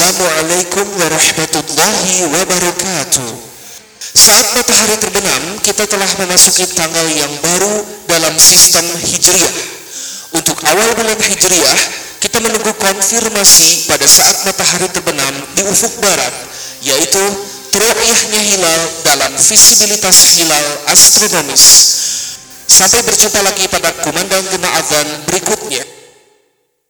Assalamualaikum warahmatullahi wabarakatuh. Saat matahari terbenam, kita telah memasuki tanggal yang baru dalam sistem Hijriah. Untuk awal bulan Hijriah, kita menunggu konfirmasi pada saat matahari terbenam di ufuk barat, yaitu ru'yahnya hilal dalam visibilitas hilal astronomis. Sampai berjumpa lagi pada kumandang gemah adzan berikutnya.